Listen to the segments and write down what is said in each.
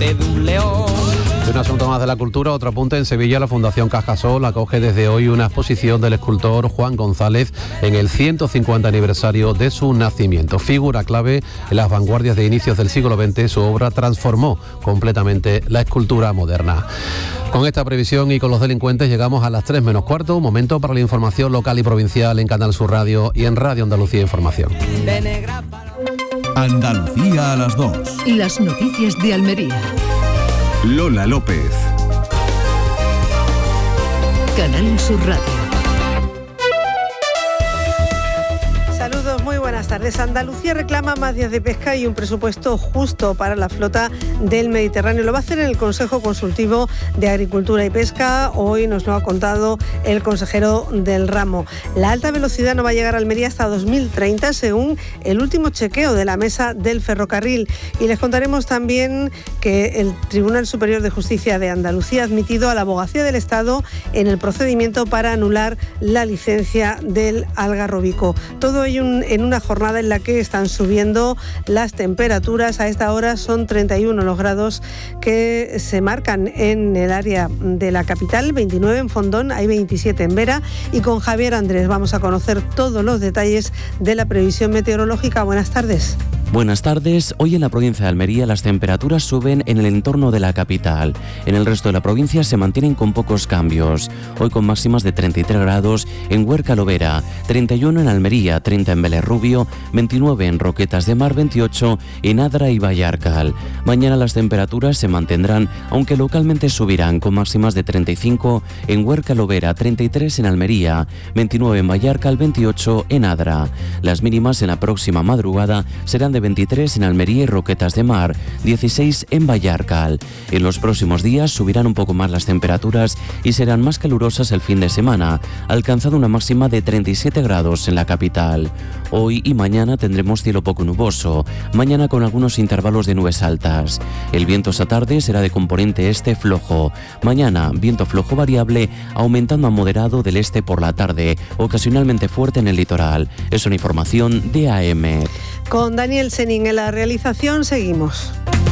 de un león. De un asunto más de la cultura, otro apunte: en Sevilla la Fundación Cajasol acoge desde hoy una exposición del escultor Juan González en el 150 aniversario de su nacimiento. Figura clave en las vanguardias de inicios del siglo XX, su obra transformó completamente la escultura moderna. Con esta previsión y con los delincuentes llegamos a las 3 menos cuarto, un momento para la información local y provincial en Canal Sur Radio y en Radio Andalucía Información. Andalucía a las 2. Las noticias de Almería. Lola López. Canal Sur Radio. Saludos, muy buenas tardes. Andalucía reclama más días de pesca y un presupuesto justo para la flota del Mediterráneo. Lo va a hacer en el Consejo Consultivo de Agricultura y Pesca. Hoy nos lo ha contado el consejero del ramo. La alta velocidad no va a llegar a Almería hasta 2030, según el último chequeo de la Mesa del Ferrocarril. Y les contaremos también que el Tribunal Superior de Justicia de Andalucía ha admitido a la Abogacía del Estado en el procedimiento para anular la licencia del Algarrobico. Todo ello en una jornada en la que están subiendo las temperaturas. A esta hora son 31 los grados que se marcan en el área de la capital, 29 en Fondón, hay 27 en Vera. Y con Javier Andrés vamos a conocer todos los detalles de la previsión meteorológica. Buenas tardes. Buenas tardes. Hoy en la provincia de Almería las temperaturas suben en el entorno de la capital. En el resto de la provincia se mantienen con pocos cambios. Hoy con máximas de 33 grados en Huerca Lovera, 31 en Almería, 30 en Vélez Rubio, 29 en Roquetas de Mar, 28 en Adra y Vallarcal. Mañana las temperaturas se mantendrán, aunque localmente subirán, con máximas de 35 en Huerca Lovera, 33 en Almería, 29 en Vallarcal, 28 en Adra. Las mínimas en la próxima madrugada serán de 23 en Almería y Roquetas de Mar, 16 en Vallarcal. En los próximos días subirán un poco más las temperaturas y serán más calurosas el fin de semana, alcanzando una máxima de 37 grados en la capital. Hoy y mañana tendremos cielo poco nuboso, mañana con algunos intervalos de nubes altas. El viento esta tarde será de componente este flojo. Mañana, viento flojo variable, aumentando a moderado del este por la tarde, ocasionalmente fuerte en el litoral. Es una información de AM. Con Daniel Senin en la realización seguimos.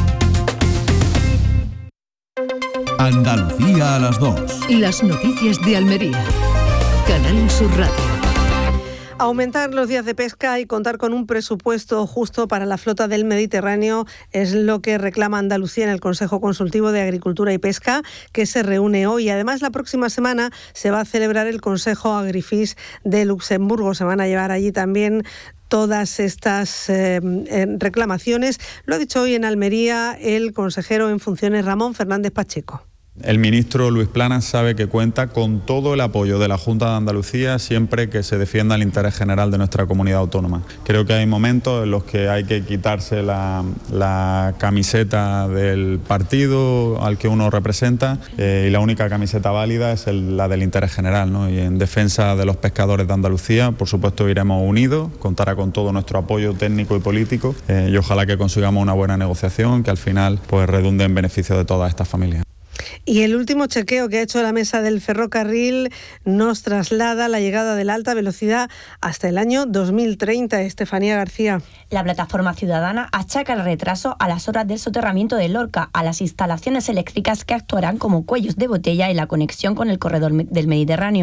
Andalucía a las 2. Las noticias de Almería. Canal Sur Radio. Aumentar los días de pesca y contar con un presupuesto justo para la flota del Mediterráneo es lo que reclama Andalucía en el Consejo Consultivo de Agricultura y Pesca, que se reúne hoy. Además, la próxima semana se va a celebrar el Consejo Agrifish de Luxemburgo. Se van a llevar allí también todas estas reclamaciones. Lo ha dicho hoy en Almería el consejero en funciones Ramón Fernández Pacheco. El ministro Luis Planas sabe que cuenta con todo el apoyo de la Junta de Andalucía siempre que se defienda el interés general de nuestra comunidad autónoma. Creo que hay momentos en los que hay que quitarse la camiseta del partido al que uno representa y la única camiseta válida es la del interés general, ¿no? Y en defensa de los pescadores de Andalucía, por supuesto, iremos unidos, contará con todo nuestro apoyo técnico y político y ojalá que consigamos una buena negociación que al final pues redunde en beneficio de todas estas familias. Y el último chequeo que ha hecho la Mesa del Ferrocarril nos traslada la llegada de la alta velocidad hasta el año 2030. Estefanía García. La plataforma ciudadana achaca el retraso a las obras del soterramiento de Lorca, a las instalaciones eléctricas que actuarán como cuellos de botella en la conexión con el corredor del Mediterráneo.